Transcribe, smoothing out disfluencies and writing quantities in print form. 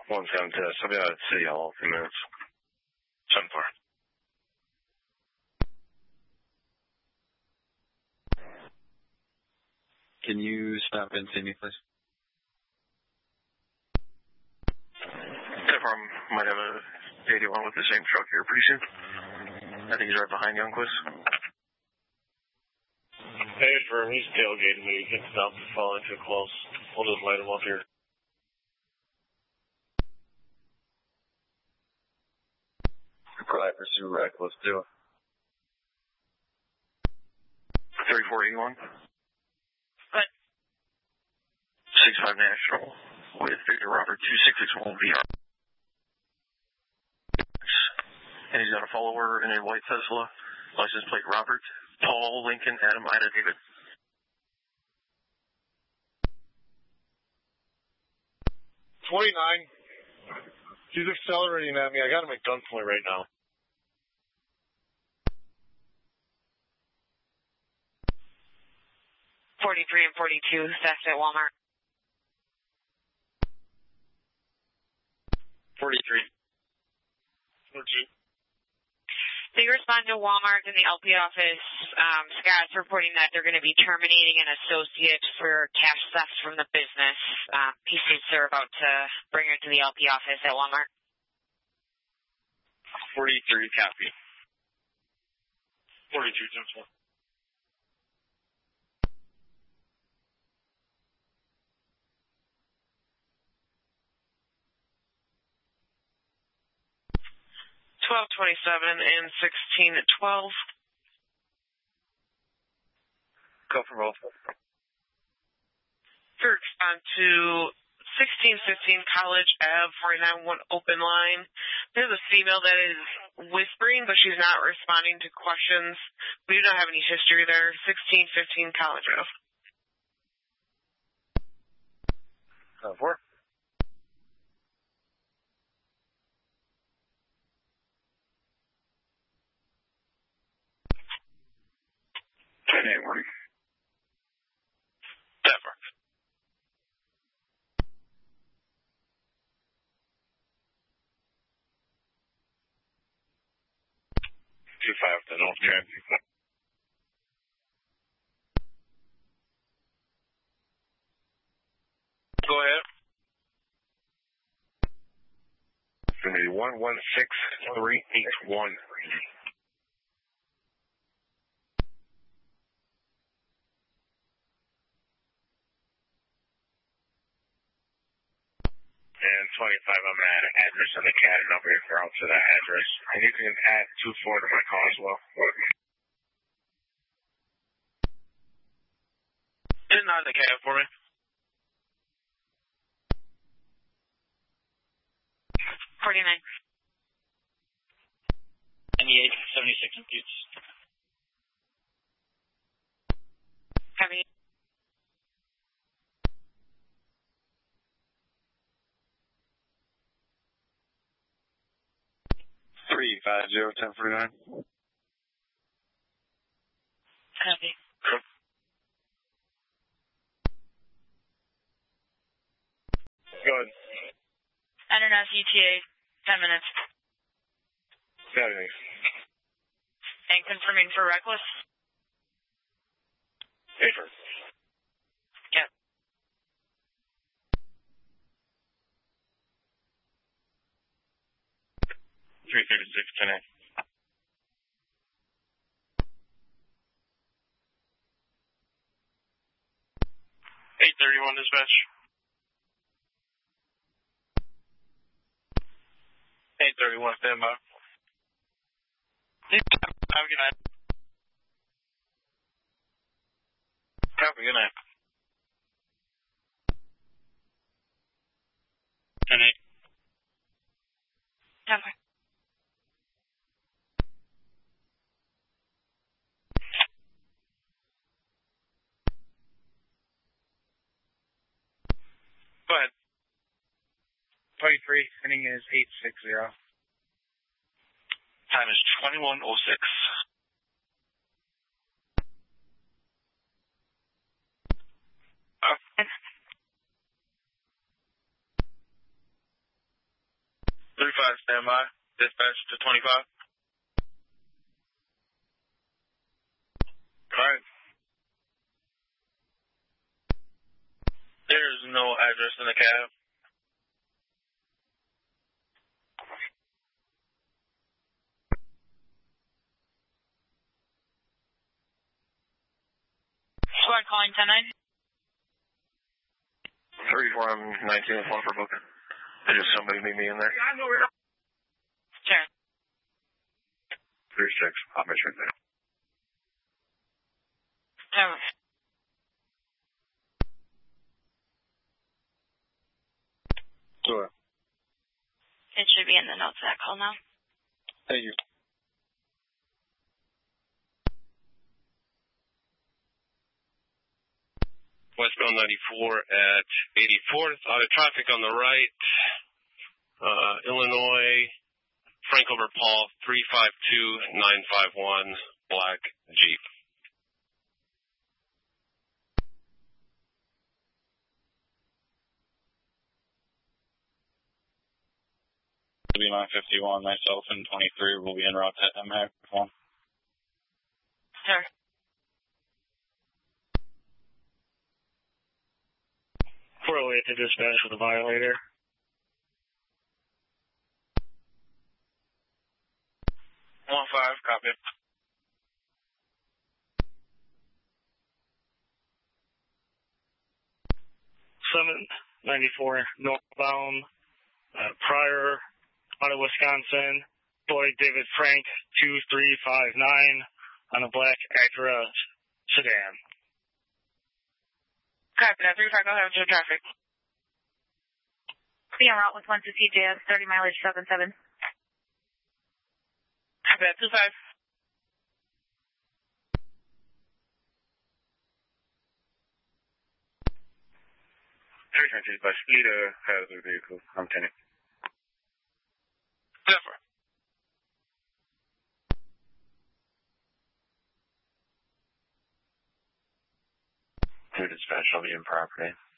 1-7 to I'll be out at City Hall in a few minutes. 7-4. Can you stop and see me, please? That farm might have a 81 with the same truck here pretty soon. I think he's right behind Youngquist. Hey, firm, he's tailgating me. He gets stopped and falling too close. We'll just light him up here. Probably pursue reckless, too. 3481. Good. 65 National with Victor Robert 2661 VR. And he's got a follower in a white Tesla. License plate Robert, Paul, Lincoln, Adam, Ida, David. $29. He's accelerating at me. I got him at gunpoint right now. 43 and 42, theft at Walmart. 43. 42. So you respond to Walmart in the LP office. Scott's reporting that they're going to be terminating an associate for cash theft from the business. He says they're about to bring her to the LP office at Walmart. 43, copy. 42, Jim. and 16 at 12. Go for both. To respond to 1615 College Ave 491 open line. There's a female that is whispering, but she's not responding to questions. We do not have any history there. 1615 College Ave. 4. Network. Network. Two 5 then, okay. Go ahead. It's going to be 116381. And 25, I'm going to add an address on the CAD number if you're out to that address. And you can add 24 to my call as well. And not the CAD for me. 49. 98, 76 imputes. Copy. Three 50-1049. Copy. Go ahead. NNS ETA, 10 minutes. Settings. And confirming for reckless? Paper. Yep. 336, 10 831 dispatch. 831 standby. Have a good night. Have a good night. 10-8. Okay. Go ahead. 23, inning is 860. Time is 21:06. standby. Dispatch to 25. Alright. There's no address in the cab. Squad calling 10-9. 34, I'm 19 and 1 for booking. There's just somebody meet me in there. Sure. 36, I'll make sure there. Sure. It should be in the notes of that call now. Thank you. Westbound 94 at 84th. Out of traffic on the right. Illinois, Frank over Paul, 352951, black Jeep. It'll be 951. Myself and 23 will be en route to MAC 1. Sure. Correlate to dispatch with a violator. 1-5, copy. Summit 94 northbound, Pryor, out of Wisconsin. Floyd David Frank 2359 on a black Acura sedan. Copy that. 35, go ahead with your traffic. Be en route with 1 to TJS, 30 mileage 77. Copy that. 25. Entries by Skeeter has a vehicle. I'm 10. Zephyr. Dispatch, I'll be in property.